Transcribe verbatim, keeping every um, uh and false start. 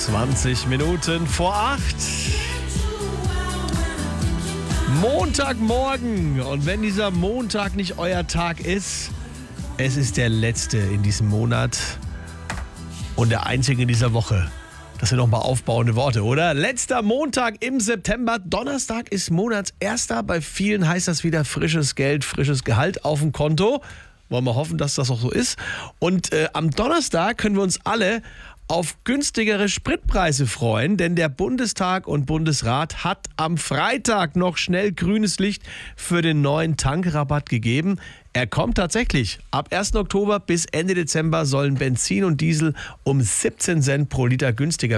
zwanzig Minuten vor acht. Montagmorgen. Und wenn dieser Montag nicht euer Tag ist, es ist der letzte in diesem Monat und der einzige in dieser Woche. Das sind doch mal aufbauende Worte, oder? Letzter Montag im September. Donnerstag ist Monatserster. Bei vielen heißt das wieder frisches Geld, frisches Gehalt auf dem Konto. Wollen wir hoffen, dass das auch so ist. Und äh, am Donnerstag können wir uns alle auf günstigere Spritpreise freuen, denn der Bundestag und Bundesrat hat am Freitag noch schnell grünes Licht für den neuen Tankrabatt gegeben. Er kommt tatsächlich. Ab ersten Oktober bis Ende Dezember sollen Benzin und Diesel um siebzehn Cent pro Liter günstiger